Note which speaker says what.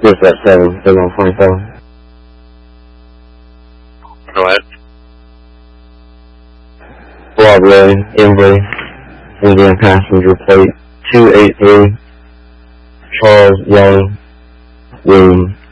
Speaker 1: Just at 7:27.
Speaker 2: Go ahead.
Speaker 1: Broadway, Embry, Indian passenger plate 283, Charles Young, William.